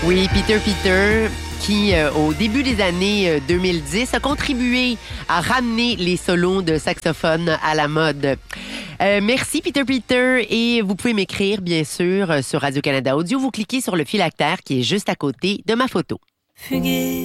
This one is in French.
Oui, Peter, qui, au début des années 2010, a contribué à ramener les solos de saxophone à la mode. Merci, Peter. Et vous pouvez m'écrire, bien sûr, sur Radio-Canada Audio. Vous cliquez sur le phylactère qui est juste à côté de ma photo. Fuguer.